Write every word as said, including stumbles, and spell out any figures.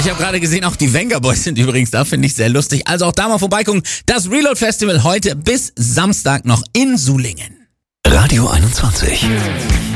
Ich habe gerade gesehen, auch die Venga Boys sind übrigens da, finde ich sehr lustig. Also auch da mal vorbeigucken. Das Reload Festival heute bis Samstag noch in Sulingen. Radio einundzwanzig.